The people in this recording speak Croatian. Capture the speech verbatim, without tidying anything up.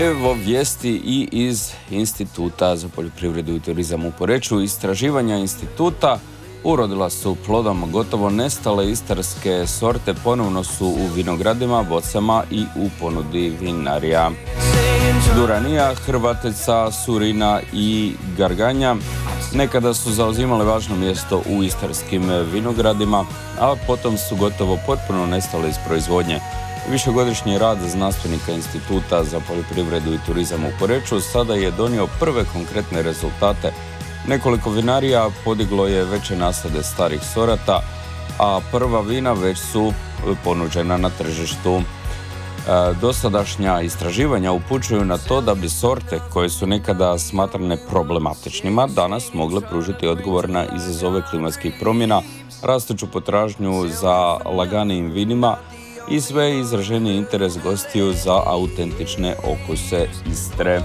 Evo vijesti i iz Instituta za poljoprivredu i turizam u Poreču. Istraživanja instituta urodila su plodom. Gotovo nestale istarske sorte ponovno su u vinogradima, bocama i u ponudi vinarija. Duranija, Hrvatica, Surina i Garganja nekada su zauzimale važno mjesto u istarskim vinogradima, a potom su gotovo potpuno nestale iz proizvodnje. Višegodišnji rad znanstvenika Instituta za poljoprivredu i turizam u Poreču sada je donio prve konkretne rezultate. Nekoliko vinarija podiglo je veće nasade starih sorata, a prva vina već su ponuđena na tržištu. Dosadašnja istraživanja upućuju na to da bi sorte koje su nekada smatrane problematičnima danas mogle pružiti odgovor na izazove klimatskih promjena, rastuću potražnju za laganijim vinima i sve izraženiji interes gostiju za autentične okuse Istre.